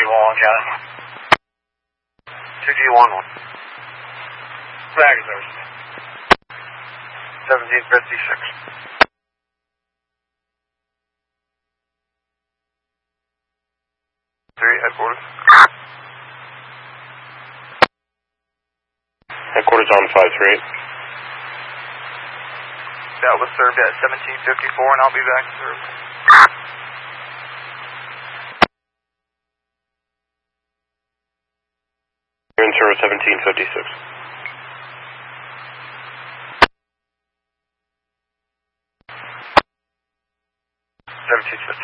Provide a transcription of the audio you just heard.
Wallen County. 2G11. Flag is ours. 1756. 3, headquarters. Headquarters on 538. That was served at 1754, and I'll be back to serve. You're in service 1756. 1756.